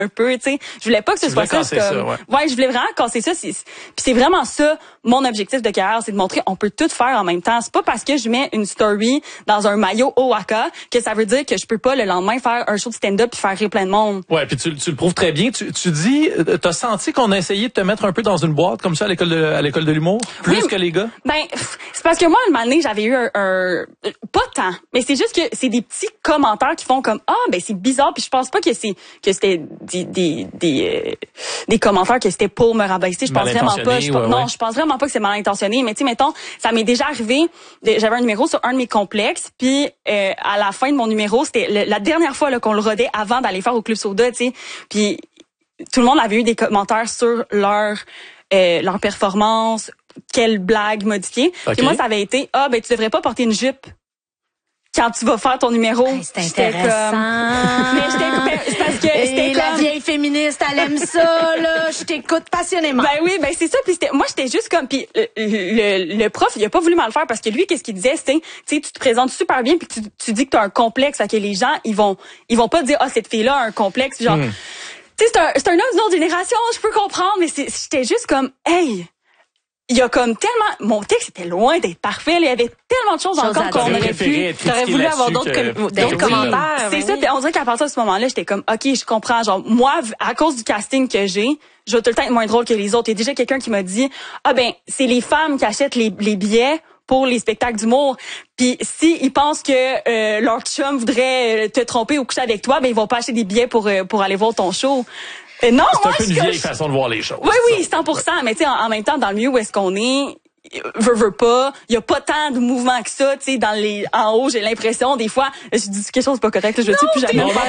un peu, tu sais. Je voulais pas que ce soit ça. Ouais, je voulais vraiment casser ça. Puis c'est vraiment ça, mon objectif de carrière, c'est de montrer on peut tout faire en même temps. C'est pas parce que je mets une story dans un maillot Owaka que ça veut dire que je peux pas le lendemain faire un show de stand-up puis faire rire plein de monde. Ouais, puis tu le prouves très bien. Tu dis, t'as senti qu'on a essayé de te mettre un peu dans une boîte comme ça à l'école de l'humour, plus que les gars? Ben, c'est parce que moi, un moment donné, j'avais eu un pas tant, mais c'est juste que c'est des petits commentaires qui font comme ben c'est bizarre, puis je pense pas que c'était des commentaires que c'était pour me rabaisser. Je pense vraiment pas. Non, je pense vraiment pas que c'est mal intentionné. Mais tu sais, mettons, ça m'est déjà arrivé. J'avais un numéro sur un de mes complexes, puis à la fin de mon numéro, c'était la dernière fois là, qu'on le rodait avant d'aller faire au Club Soda, tu sais. Puis tout le monde avait eu des commentaires sur leur performance, quelle blague modifiée. Okay. Et moi, ça avait été ben tu devrais pas porter une jupe quand tu vas faire ton numéro. Hey, c'est intéressant. Mais c'est parce que c'était la vieille féministe, elle aime ça là, je t'écoute passionnément. Ben oui, ben c'est ça, puis moi j'étais juste comme puis le prof, il a pas voulu mal le faire parce que lui qu'est-ce qu'il disait, c'était tu sais tu te présentes super bien puis tu dis que tu as un complexe, fait que les gens ils vont pas dire cette fille-là a un complexe genre tu sais c'est un homme d'une autre génération, je peux comprendre, mais j'étais juste comme hey, il y a comme tellement... Mon texte était loin d'être parfait. Il y avait tellement de choses encore qu'on aurait pu... T'aurais voulu avoir d'autres commentaires. C'est ça. On dirait qu'à partir de ce moment-là, j'étais comme, OK, je comprends. Genre, moi, à cause du casting que j'ai, je vais tout le temps être moins drôle que les autres. Il y a déjà quelqu'un qui m'a dit, c'est les femmes qui achètent les billets pour les spectacles d'humour. Puis si ils pensent que leur chum voudrait te tromper ou coucher avec toi, ben ils vont pas acheter des billets pour aller voir ton show. Non, c'est un peu une vieille façon de voir les choses. Oui, 100%. Mais tu sais, en même temps, dans le milieu où est-ce qu'on est, veut pas, il y a pas tant de mouvements que ça, tu sais, en haut, j'ai l'impression, des fois, je dis quelque chose de pas correct, je le dis plus jamais. Non,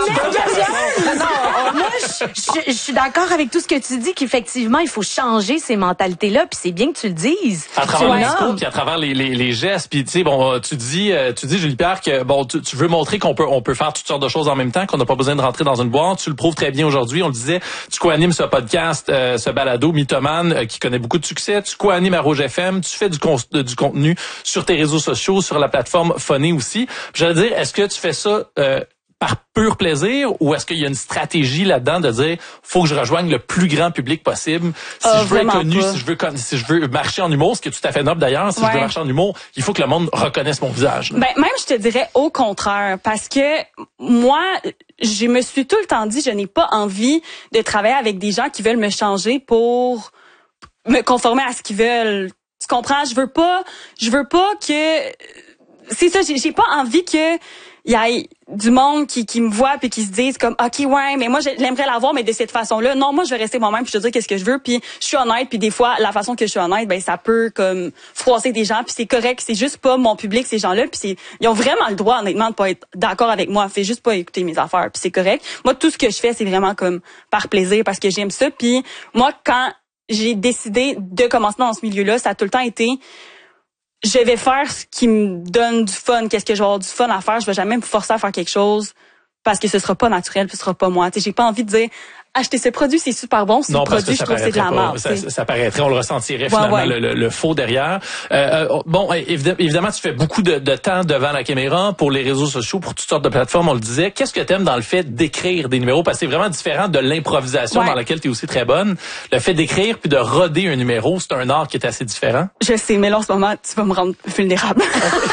moi, je suis d'accord avec tout ce que tu dis, qu'effectivement, il faut changer ces mentalités-là, puis c'est bien que tu le dises. À travers le discours, puis à travers les gestes, puis tu sais, bon, tu dis, Julie-Pierre, que bon, tu veux montrer qu'on peut faire toutes sortes de choses en même temps, qu'on n'a pas besoin de rentrer dans une boîte. Tu le prouves très bien aujourd'hui. On le disait, tu co-animes ce podcast, ce balado mythomane, qui connaît beaucoup de succès. Tu co-animes à Rouge FM, tu fais du contenu sur tes réseaux sociaux, sur la plateforme Funny aussi. J'allais dire, est-ce que tu fais ça par pur plaisir ou est-ce qu'il y a une stratégie là-dedans de dire faut que je rejoigne le plus grand public possible si je veux être connu, si je veux marcher en humour, ce qui est tout à fait noble d'ailleurs, si je veux marcher en humour, il faut que le monde reconnaisse mon visage. Ben même je te dirais au contraire parce que moi je me suis tout le temps dit je n'ai pas envie de travailler avec des gens qui veulent me changer pour me conformer à ce qu'ils veulent. Tu comprends? Je veux pas que c'est ça, j'ai pas envie que il y ait du monde qui me voit puis qui se disent comme OK ouais, mais moi j'aimerais l'avoir mais de cette façon-là. Non, moi je vais rester moi-même puis je te dire qu'est-ce que je veux puis je suis honnête puis des fois la façon que je suis honnête ben ça peut comme froisser des gens puis c'est correct, c'est juste pas mon public ces gens-là puis ils ont vraiment le droit honnêtement de pas être d'accord avec moi, fait juste pas écouter mes affaires puis c'est correct. Moi tout ce que je fais c'est vraiment comme par plaisir parce que j'aime ça puis moi quand j'ai décidé de commencer dans ce milieu-là, ça a tout le temps été je vais faire ce qui me donne du fun, qu'est-ce que je vais avoir du fun à faire, je vais jamais me forcer à faire quelque chose parce que ce sera pas naturel, puis ce sera pas moi. Tu sais, j'ai pas envie de dire acheter ce produit, c'est super bon, ce produit je trouve c'est de la merde. Ça paraîtrait, on le ressentirait finalement le faux derrière. Bon, évidemment tu fais beaucoup de temps devant la caméra pour les réseaux sociaux, pour toutes sortes de plateformes, on le disait. Qu'est-ce que t'aimes dans le fait d'écrire des numéros parce que c'est vraiment différent de l'improvisation dans laquelle tu es aussi très bonne. Le fait d'écrire puis de roder un numéro, c'est un art qui est assez différent. Je sais, mais là en ce moment, tu vas me rendre vulnérable.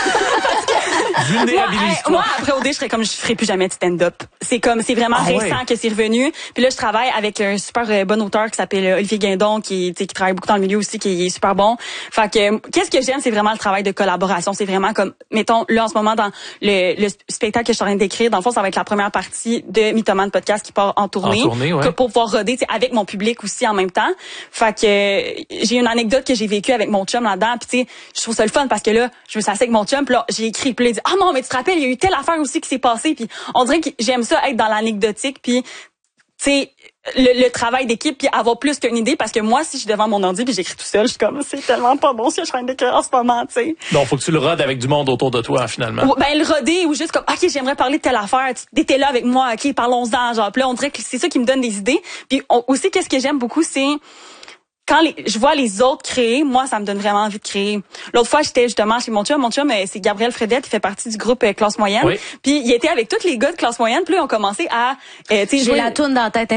Moi, après OD, je ferais plus jamais de stand-up. C'est vraiment récent que c'est revenu. Puis là, je travaille avec un super bon auteur qui s'appelle Olivier Guindon, qui travaille beaucoup dans le milieu aussi, qui est super bon. Fait que, qu'est-ce que j'aime, c'est vraiment le travail de collaboration. C'est vraiment comme, mettons, là, en ce moment, dans le spectacle que je suis en train d'écrire, dans le fond, ça va être la première partie de Mythomane Podcast qui part en tournée. Pour pouvoir roder, avec mon public aussi en même temps. Fait que, j'ai une anecdote que j'ai vécue avec mon chum là-dedans. Puis je trouve ça le fun parce que là, je me suis assise avec mon chum, puis là, j'ai écrit, puis là, il dit, non, mais tu te rappelles, il y a eu telle affaire aussi qui s'est passée, puis on dirait que j'aime ça être dans l'anecdotique, puis tu sais le travail d'équipe, puis avoir plus qu'une idée, parce que moi si je suis devant mon ordi puis j'écris tout seul, je suis comme c'est tellement pas bon ce que je suis en train d'écrire en ce moment, tu sais. Donc faut que tu le rodes avec du monde autour de toi finalement. Ben le roder ou juste comme OK, j'aimerais parler de telle affaire, tu étais là avec moi, OK, parlons-en, genre puis là on dirait que c'est ça qui me donne des idées. Puis aussi qu'est-ce que j'aime beaucoup, c'est quand je vois les autres créer, moi, ça me donne vraiment envie de créer. L'autre fois, j'étais justement chez mon chum, c'est Gabriel Fredette, il fait partie du groupe Classe Moyenne. Oui. Puis il était avec tous les gars de Classe Moyenne, puis là, ils ont commencé à... J'ai la toune dans la tête